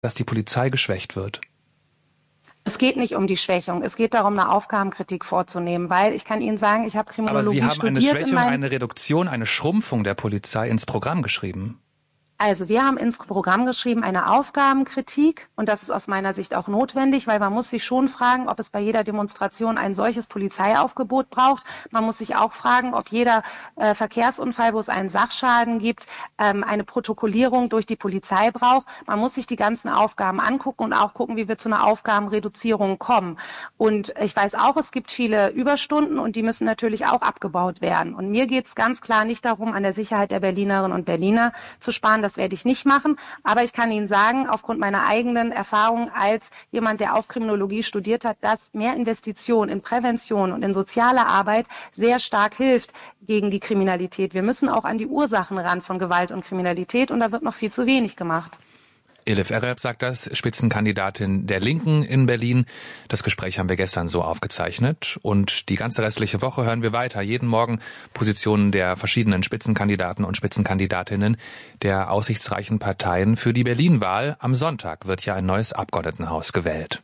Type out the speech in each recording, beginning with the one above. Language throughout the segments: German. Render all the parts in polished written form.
dass die Polizei geschwächt wird? Es geht nicht um die Schwächung. Es geht darum, eine Aufgabenkritik vorzunehmen, weil ich kann Ihnen sagen, ich habe Kriminologie studiert. Aber Sie haben eine Schwächung, eine Reduktion, eine Schrumpfung der Polizei ins Programm geschrieben. Also wir haben ins Programm geschrieben eine Aufgabenkritik und das ist aus meiner Sicht auch notwendig, weil man muss sich schon fragen, ob es bei jeder Demonstration ein solches Polizeiaufgebot braucht. Man muss sich auch fragen, ob jeder Verkehrsunfall, wo es einen Sachschaden gibt, eine Protokollierung durch die Polizei braucht. Man muss sich die ganzen Aufgaben angucken und auch gucken, wie wir zu einer Aufgabenreduzierung kommen. Und ich weiß auch, es gibt viele Überstunden und die müssen natürlich auch abgebaut werden. Und mir geht es ganz klar nicht darum, an der Sicherheit der Berlinerinnen und Berliner zu sparen. Das werde ich nicht machen, aber ich kann Ihnen sagen, aufgrund meiner eigenen Erfahrung als jemand, der auch Kriminologie studiert hat, dass mehr Investition in Prävention und in soziale Arbeit sehr stark hilft gegen die Kriminalität. Wir müssen auch an die Ursachen ran von Gewalt und Kriminalität und da wird noch viel zu wenig gemacht. Elif Ereb sagt das, Spitzenkandidatin der Linken in Berlin. Das Gespräch haben wir gestern so aufgezeichnet und die ganze restliche Woche hören wir weiter. Jeden Morgen Positionen der verschiedenen Spitzenkandidaten und Spitzenkandidatinnen der aussichtsreichen Parteien. Für die Berlin-Wahl am Sonntag wird ja ein neues Abgeordnetenhaus gewählt.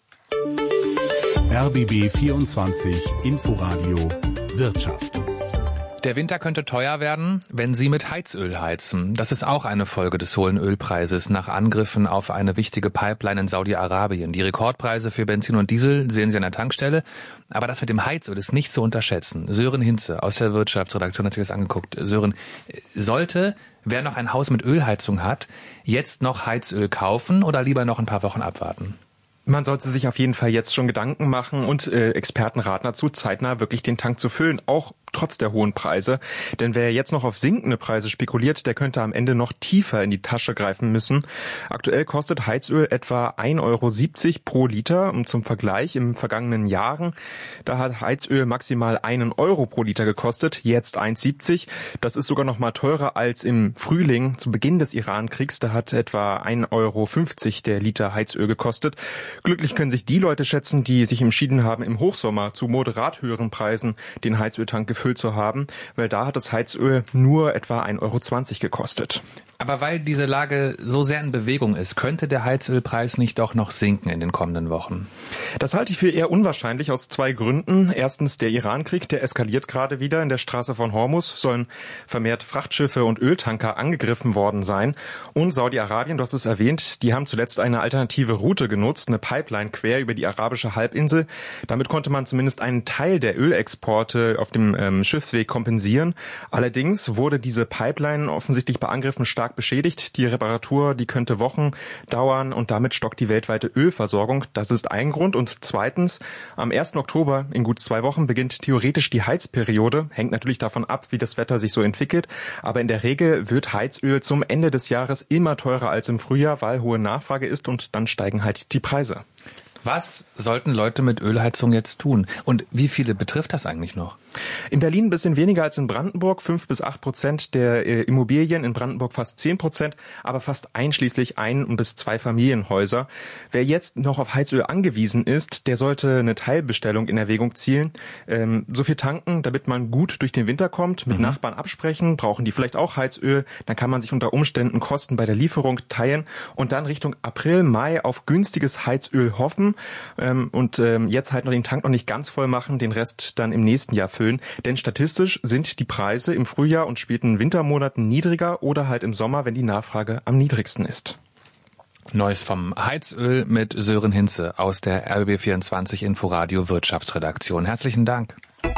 RBB 24 Inforadio Wirtschaft. Der Winter könnte teuer werden, wenn Sie mit Heizöl heizen. Das ist auch eine Folge des hohen Ölpreises nach Angriffen auf eine wichtige Pipeline in Saudi-Arabien. Die Rekordpreise für Benzin und Diesel sehen Sie an der Tankstelle. Aber das mit dem Heizöl ist nicht zu unterschätzen. Sören Hinze aus der Wirtschaftsredaktion hat sich das angeguckt. Sören, sollte, wer noch ein Haus mit Ölheizung hat, jetzt noch Heizöl kaufen oder lieber noch ein paar Wochen abwarten? Man sollte sich auf jeden Fall jetzt schon Gedanken machen und Experten raten dazu, zeitnah wirklich den Tank zu füllen, auch trotz der hohen Preise. Denn wer jetzt noch auf sinkende Preise spekuliert, der könnte am Ende noch tiefer in die Tasche greifen müssen. Aktuell kostet Heizöl etwa 1,70 € pro Liter. Und zum Vergleich, im vergangenen Jahren, da hat Heizöl maximal 1 € pro Liter gekostet, jetzt 1,70 €. Das ist sogar noch mal teurer als im Frühling, zu Beginn des Iran-Kriegs. Da hat etwa 1,50 € der Liter Heizöl gekostet. Glücklich können sich die Leute schätzen, die sich entschieden haben, im Hochsommer zu moderat höheren Preisen den Heizöltank gefüllt zu haben, weil da hat das Heizöl nur etwa 1,20 € gekostet. Aber weil diese Lage so sehr in Bewegung ist, könnte der Heizölpreis nicht doch noch sinken in den kommenden Wochen? Das halte ich für eher unwahrscheinlich aus 2 Gründen. Erstens, der Iran-Krieg, der eskaliert gerade wieder. In der Straße von Hormuz sollen vermehrt Frachtschiffe und Öltanker angegriffen worden sein. Und Saudi-Arabien, du hast es erwähnt, die haben zuletzt eine alternative Route genutzt, eine Pipeline quer über die arabische Halbinsel. Damit konnte man zumindest einen Teil der Ölexporte auf dem Schiffsweg kompensieren. Allerdings wurde diese Pipeline offensichtlich bei Angriffen stark beschädigt. Die Reparatur, die könnte Wochen dauern und damit stockt die weltweite Ölversorgung. Das ist ein Grund. Und zweitens, am 1. Oktober, in gut 2 Wochen, beginnt theoretisch die Heizperiode. Hängt natürlich davon ab, wie das Wetter sich so entwickelt. Aber in der Regel wird Heizöl zum Ende des Jahres immer teurer als im Frühjahr, weil hohe Nachfrage ist und dann steigen halt die Preise. Was sollten Leute mit Ölheizung jetzt tun? Und wie viele betrifft das eigentlich noch? In Berlin ein bisschen weniger als in Brandenburg, 5-8% der Immobilien, in Brandenburg fast 10%, aber fast einschließlich 1- bis 2 Familienhäuser. Wer jetzt noch auf Heizöl angewiesen ist, der sollte eine Teilbestellung in Erwägung ziehen. So viel tanken, damit man gut durch den Winter kommt, mit Nachbarn absprechen, brauchen die vielleicht auch Heizöl, dann kann man sich unter Umständen Kosten bei der Lieferung teilen und dann Richtung April, Mai auf günstiges Heizöl hoffen und jetzt halt noch den Tank noch nicht ganz voll machen, den Rest dann im nächsten Jahr füllen. Denn statistisch sind die Preise im Frühjahr und späten Wintermonaten niedriger oder halt im Sommer, wenn die Nachfrage am niedrigsten ist. Neues vom Heizöl mit Sören Hinze aus der RBB24 Inforadio Wirtschaftsredaktion. Herzlichen Dank.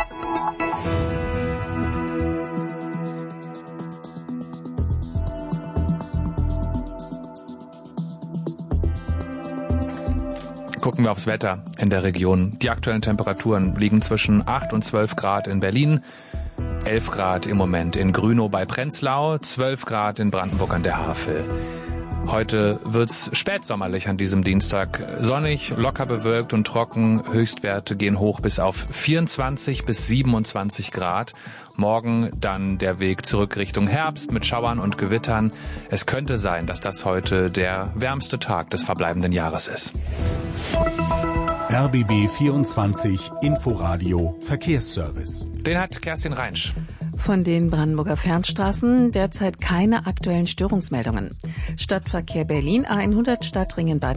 Gucken wir aufs Wetter in der Region. Die aktuellen Temperaturen liegen zwischen 8 und 12 Grad in Berlin, 11 Grad im Moment in Grünow bei Prenzlau, 12 Grad in Brandenburg an der Havel. Heute wird's spätsommerlich an diesem Dienstag. Sonnig, locker bewölkt und trocken. Höchstwerte gehen hoch bis auf 24 bis 27 Grad. Morgen dann der Weg zurück Richtung Herbst mit Schauern und Gewittern. Es könnte sein, dass das heute der wärmste Tag des verbleibenden Jahres ist. RBB 24 Inforadio Verkehrsservice. Den hat Kerstin Reinsch. Von den Brandenburger Fernstraßen derzeit keine aktuellen Störungsmeldungen. Stadtverkehr Berlin A100 Stadtring in Bad